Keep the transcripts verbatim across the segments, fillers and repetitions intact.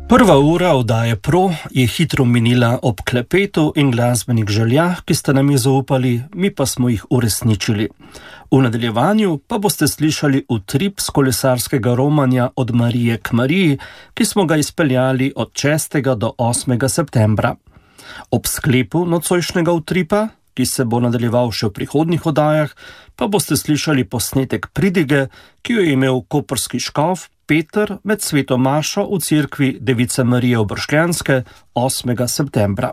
Prva ura oddaje Pro je hitro minila ob klepetu in glasbenih željah, ki ste nam jih zaupali, mi pa smo jih uresničili. V nadaljevanju pa boste slišali utrip s kolesarskega romanja Od Marije k Mariji, ki smo ga izpeljali od šestega do osmega septembra. Ob sklepu nocojšnjega utripa, ki se bo nadaljeval še v prihodnjih oddajah, pa boste slišali posnetek pridige, ki jo je imel koprski škof Peter med sveto mašo v cerkvi Device Marije Obršljanske osmega septembra.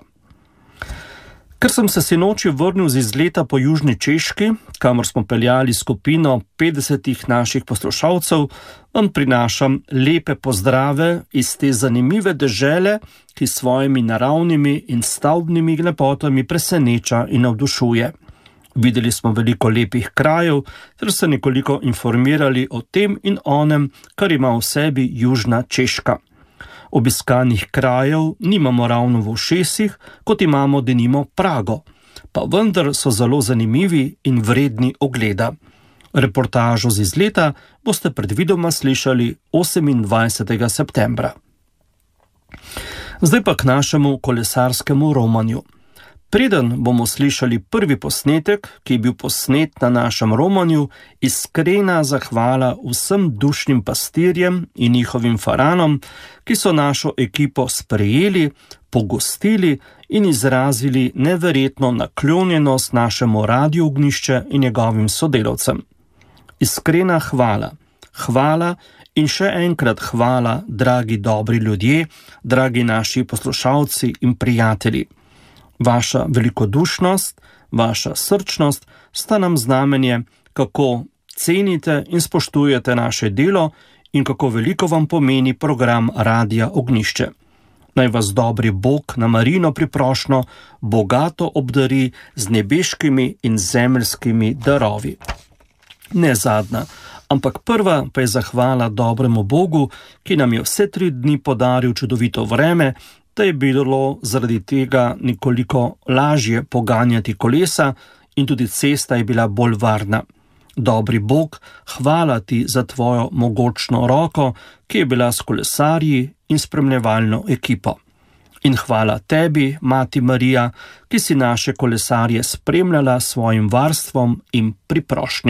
Ker sem se sinoči vrnil z izleta po južni Češki, kamor smo peljali skupino petdesetih naših poslušalcev, vam prinašam lepe pozdrave iz te zanimive dežele, ki s svojimi naravnimi in stavbnimi lepotami preseneča in navdušuje. Videli smo veliko lepih krajev, ter se nekoliko informirali o tem in onem, kar ima v sebi južna Češka. Obiskanih krajev nimamo ravno v ušesih, kot imamo denimo Prago, pa vendar so zelo zanimivi in vredni ogleda. Reportažo z izleta boste predvidoma slišali osemindvajsetega septembra. Zdaj pa k našemu kolesarskemu romanju. Preden bomo slišali prvi posnetek, ki je bil posnet na našem romanju, iskrena zahvala vsem dušnim pastirjem in njihovim faranom, ki so našo ekipo sprejeli, pogostili in izrazili neverjetno naklonjenost našemu Radiu Ognjišče in njegovim sodelavcem. Iskrena hvala, hvala in še enkrat hvala, dragi dobri ljudje, dragi naši poslušalci in prijatelji. Vaša velikodušnost, vaša srčnost sta nam znamenje, kako cenite in spoštujete naše delo in kako veliko vam pomeni program Radia Ognjišče. Naj vas dobri Bog na Marijino priprošnjo bogato obdari z nebeškimi in zemeljskimi darovi. Ne zadnja, ampak prva pa je zahvala dobremu Bogu, ki nam je vse tri dni podaril čudovito vreme, da je bilo zaradi tega nekoliko lažje poganjati kolesa in tudi cesta je bila bolj varna. Dobri Bog, hvala ti za tvojo mogočno roko, ki je bila s kolesarji in spremljevalno ekipo. In hvala tebi, Mati Marija, ki si naše kolesarje spremljala s svojim varstvom in priprošnjo.